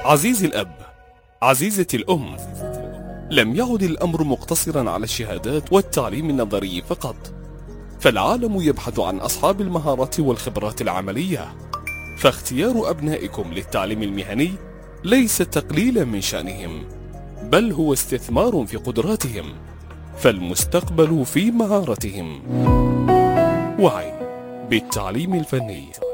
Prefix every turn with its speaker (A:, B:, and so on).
A: عزيزي الأب، عزيزتي الأم، لم يعد الأمر مقتصرا على الشهادات والتعليم النظري فقط، فالعالم يبحث عن أصحاب المهارات والخبرات العملية. فاختيار أبنائكم للتعليم المهني ليس تقليلا من شأنهم، بل هو استثمار في قدراتهم، فالمستقبل في مهارتهم. وعي بالتعليم الفني.